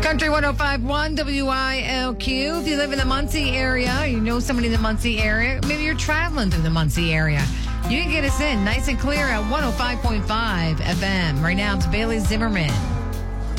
Country 105.1 WILQ. If you live in the Muncie area, you know somebody in the Muncie area, maybe you're traveling through the Muncie area, you can get us in nice and clear at 105.5 FM. Right now, it's Bailey Zimmerman.